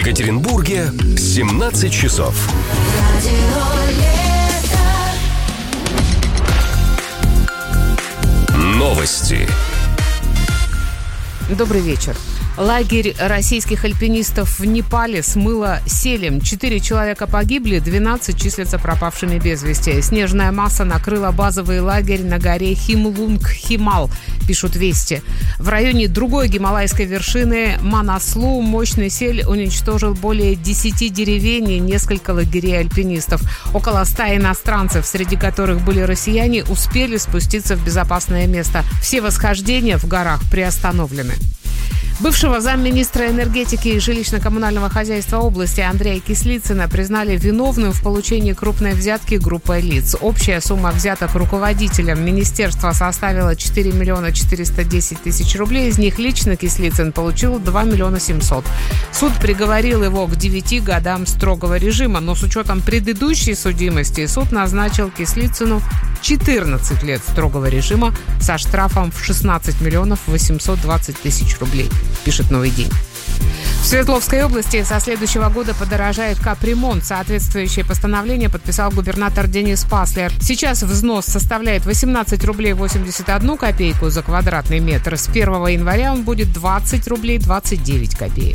Екатеринбурге 17 часов. Новости. Добрый вечер. Лагерь российских альпинистов в Непале смыло селем. 4 человека погибли, 12 числятся пропавшими без вести. Снежная масса накрыла базовый лагерь на горе Химлунг-Химал, пишут «Вести». В районе другой гималайской вершины Манаслу мощный сель уничтожил более 10 деревень и несколько лагерей альпинистов. Около 100 иностранцев, среди которых были россияне, успели спуститься в безопасное место. Все восхождения в горах приостановлены. Бывшего замминистра энергетики и жилищно-коммунального хозяйства области Андрея Кислицына признали виновным в получении крупной взятки группой лиц. Общая сумма взяток руководителям министерства составила 4 миллиона 410 тысяч рублей. Из них лично Кислицын получил 2 миллиона 700. Суд приговорил его к 9 годам строгого режима, но с учетом предыдущей судимости суд назначил Кислицыну 14 лет строгого режима со штрафом в 16 миллионов 820 тысяч рублей, пишет «Новый день». В Свердловской области со следующего года подорожает капремонт. Соответствующее постановление подписал губернатор Денис Паслер. Сейчас взнос составляет 18 рублей 81 копейку за квадратный метр. С 1 января он будет 20 рублей 29 копеек.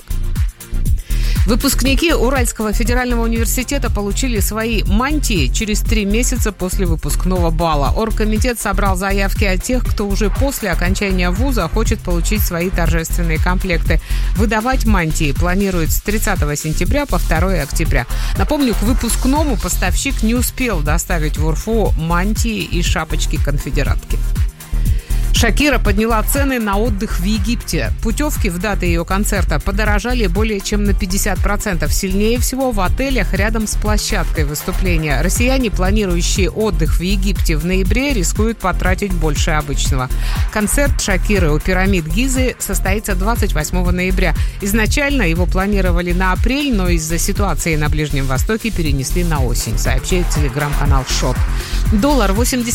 Выпускники Уральского федерального университета получили свои мантии через 3 месяца после выпускного балла. Оргкомитет собрал заявки от тех, кто уже после окончания вуза хочет получить свои торжественные комплекты. Выдавать мантии планируют с 30 сентября по 2 октября. Напомню, к выпускному поставщик не успел доставить в Урфу мантии и шапочки-конфедератки. Шакира подняла цены на отдых в Египте. Путевки в даты ее концерта подорожали более чем на 50%. Сильнее всего в отелях рядом с площадкой выступления. Россияне, планирующие отдых в Египте в ноябре, рискуют потратить больше обычного. Концерт Шакиры у пирамид Гизы состоится 28 ноября. Изначально его планировали на апрель, но из-за ситуации на Ближнем Востоке перенесли на осень, сообщает телеграм-канал «Шот». Доллар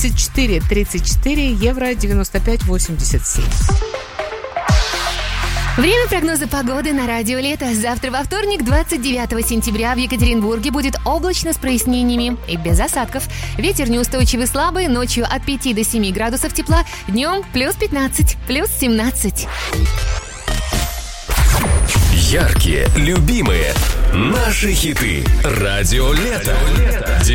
84.34, евро 95.87. Время прогноза погоды на радио «Лето». Завтра во вторник, 29 сентября, в Екатеринбурге будет облачно с прояснениями и без осадков. Ветер неустойчивый слабый, ночью от 5 до 7 градусов тепла, днем плюс 15, плюс 17. Яркие, любимые, наши хиты. Радио «Лето».